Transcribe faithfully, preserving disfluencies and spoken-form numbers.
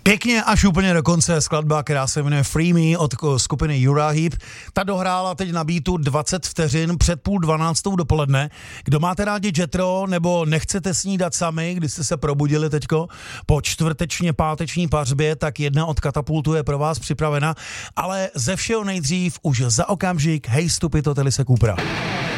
Pěkně až úplně do konce skladba, která se jmenuje Free Me od skupiny Uriah Heep. Ta dohrála teď na beatu dvacet vteřin před půl dvanáctou dopoledne. Kdo máte rádi Jetro nebo nechcete snídat sami, když jste se probudili teďko po čtvrtečně páteční pařbě, tak jedna od Katapultu je pro vás připravena. Ale ze všeho nejdřív už za okamžik Hej Stupid od Alice Coopera.